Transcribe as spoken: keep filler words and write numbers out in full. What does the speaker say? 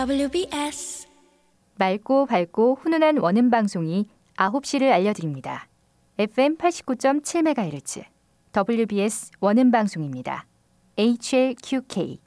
더블유비에스 맑고 밝고 훈훈한 원음 방송이 아홉 시를 알려드립니다. 에프엠 팔십구 점 칠 메가헤르츠 더블유비에스 원음 방송입니다. 에이치엘큐케이